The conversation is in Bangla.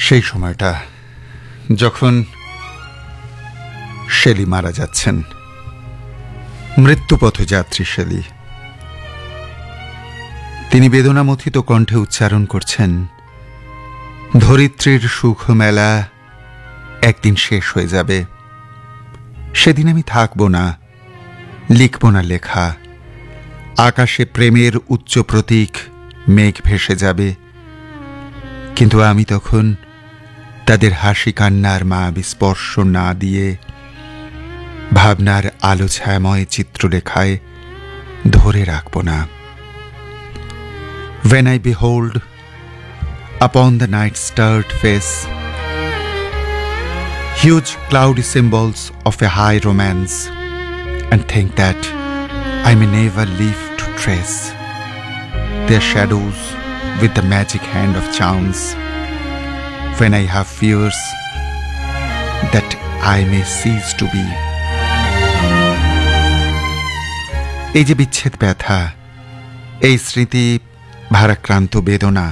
সেই সময়টা যখন শেলি মারা যাচ্ছেন, মৃত্যুপথযাত্রী শেলি। তিনি বেদনামথিত কণ্ঠে উচ্চারণ করছেন, ধরিত্রীর সুখ মেলা একদিন শেষ হয়ে যাবে, সেদিন আমি থাকব না, লিখব না লেখা। আকাশে প্রেমের উচ্চ প্রতীক মেঘ ভেসে যাবে, কিন্তু আমি তখন তাদের হাসি কান্নার মায়াবী স্পর্শ না দিয়ে ভাবনার আলো ছায়াময় চিত্ররেখায় ধরে রাখব না। When I behold upon the night starred face huge cloudy symbols of a high romance, and think that I may never live to trace their shadows with the magic hand of chance, when I have fears that I may cease to be. এই যে বিচ্ছেদ ব্যথা, এই স্মৃতি ভারাক্রান্ত বেদনা,